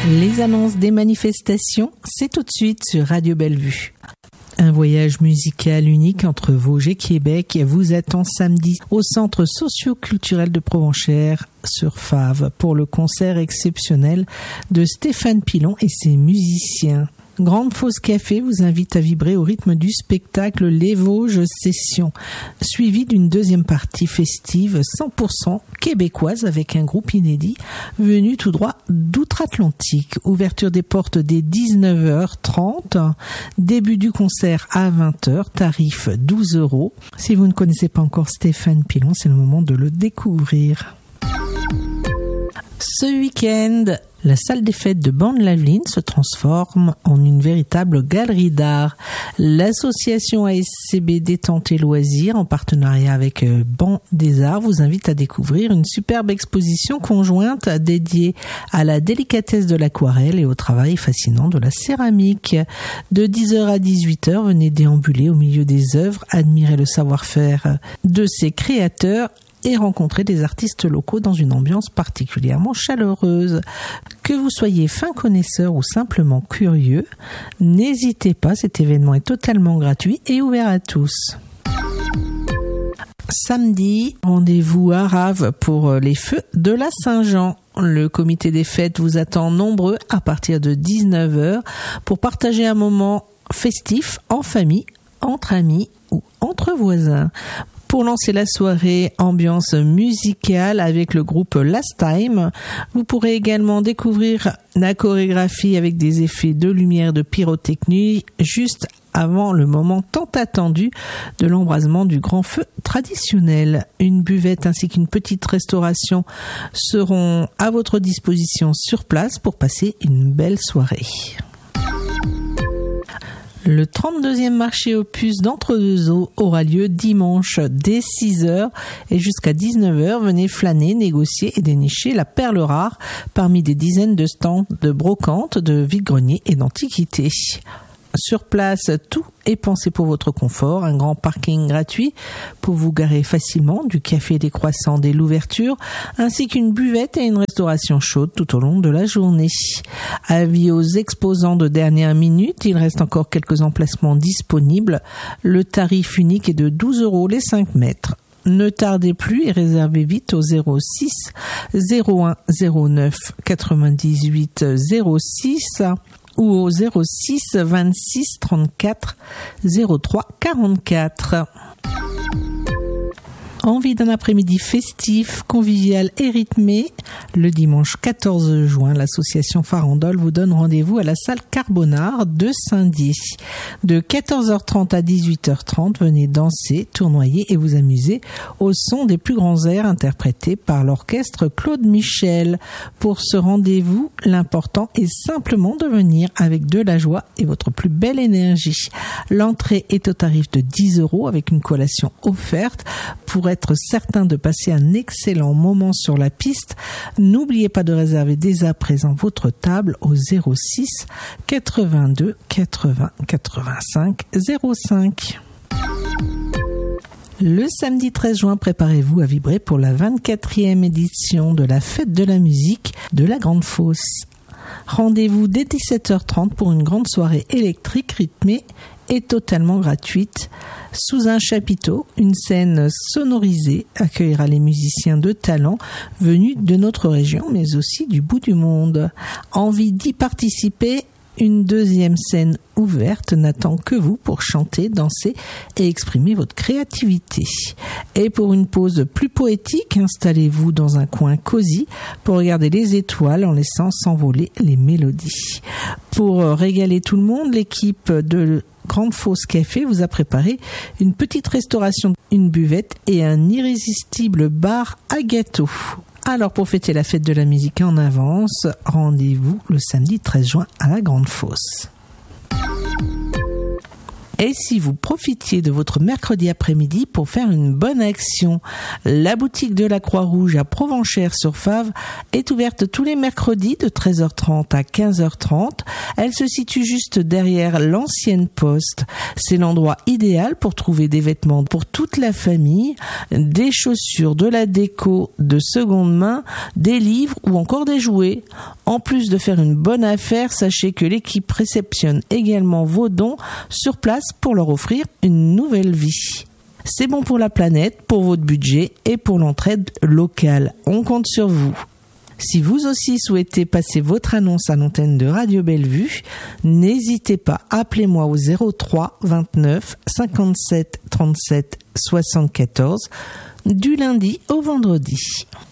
Les annonces des manifestations, c'est tout de suite sur Radio Bellevue. Un voyage musical unique entre Vosges et Québec vous attend samedi au Centre socio-culturel de Provenchères sur Fave pour le concert exceptionnel de Stéphane Pilon et ses musiciens. Grande Fosse Café vous invite à vibrer au rythme du spectacle Les Vosges Sessions, suivi d'une deuxième partie festive 100% québécoise avec un groupe inédit venu tout droit d'outre-Atlantique. Ouverture des portes dès 19h30, début du concert à 20h, tarif 12 €. Si vous ne connaissez pas encore Stéphane Pilon, c'est le moment de le découvrir. Ce week-end, la salle des fêtes de Ban-de-Laveline se transforme en une véritable galerie d'art. L'association ASCB Détente et Loisirs, en partenariat avec Ban des Arts, vous invite à découvrir une superbe exposition conjointe dédiée à la délicatesse de l'aquarelle et au travail fascinant de la céramique. De 10h à 18h, venez déambuler au milieu des œuvres, admirer le savoir-faire de ses créateurs et rencontrer des artistes locaux dans une ambiance particulièrement chaleureuse. Que vous soyez fin connaisseur ou simplement curieux, n'hésitez pas, cet événement est totalement gratuit et ouvert à tous. Samedi, rendez-vous à Rave pour les feux de la Saint-Jean. Le comité des fêtes vous attend nombreux à partir de 19h pour partager un moment festif en famille, entre amis ou entre voisins. Pour lancer la soirée ambiance musicale avec le groupe Last Time, vous pourrez également découvrir la chorégraphie avec des effets de lumière de pyrotechnie juste avant le moment tant attendu de l'embrasement du grand feu traditionnel. Une buvette ainsi qu'une petite restauration seront à votre disposition sur place pour passer une belle soirée. Le 32e marché aux puces d'Entre-deux-Eaux aura lieu dimanche dès 6h et jusqu'à 19h. Venez flâner, négocier et dénicher la perle rare parmi des dizaines de stands de brocantes, de vide-greniers et d'antiquités. Sur place, tout est pensé pour votre confort. Un grand parking gratuit pour vous garer facilement, du café, des croissants dès l'ouverture, ainsi qu'une buvette et une restauration chaude tout au long de la journée. Avis aux exposants de dernière minute, il reste encore quelques emplacements disponibles. Le tarif unique est de 12 € les 5 mètres. Ne tardez plus et réservez vite au 06 01 09 98 06 ou au 06 26 34 03 44. Envie d'un après-midi festif, convivial et rythmé? Le dimanche 14 juin, l'association Farandole vous donne rendez-vous à la salle Carbonard de Saint-Dié. De 14h30 à 18h30, venez danser, tournoyer et vous amuser au son des plus grands airs interprétés par l'orchestre Claude Michel. Pour ce rendez-vous, l'important est simplement de venir avec de la joie et votre plus belle énergie. L'entrée est au tarif de 10 € avec une collation offerte. Pour être certain de passer un excellent moment sur la piste, n'oubliez pas de réserver dès à présent votre table au 06 82 80 85 05. Le samedi 13 juin, préparez-vous à vibrer pour la 24e édition de la fête de la musique de la Grande Fosse. Rendez-vous dès 17h30 pour une grande soirée électrique rythmée et totalement gratuite. Sous un chapiteau, une scène sonorisée accueillera les musiciens de talent venus de notre région, mais aussi du bout du monde. Envie d'y participer? Une deuxième scène ouverte n'attend que vous pour chanter, danser et exprimer votre créativité. Et pour une pause plus poétique, installez-vous dans un coin cosy pour regarder les étoiles en laissant s'envoler les mélodies. Pour régaler tout le monde, l'équipe de Grande Fosse Café vous a préparé une petite restauration, une buvette et un irrésistible bar à gâteaux. Alors pour fêter la fête de la musique en avance, rendez-vous le samedi 13 juin à la Grande Fosse. Et si vous profitiez de votre mercredi après-midi pour faire une bonne action, la boutique de la Croix-Rouge à Provenchères-sur-Fave est ouverte tous les mercredis de 13h30 à 15h30. Elle se situe juste derrière l'ancienne poste. C'est l'endroit idéal pour trouver des vêtements pour toute la famille, des chaussures, de la déco de seconde main, des livres ou encore des jouets. En plus de faire une bonne affaire, sachez que l'équipe réceptionne également vos dons sur place pour leur offrir une nouvelle vie. C'est bon pour la planète, pour votre budget et pour l'entraide locale. On compte sur vous. Si vous aussi souhaitez passer votre annonce à l'antenne de Radio Bellevue, n'hésitez pas, appelez-moi au 03 29 57 37 74 du lundi au vendredi.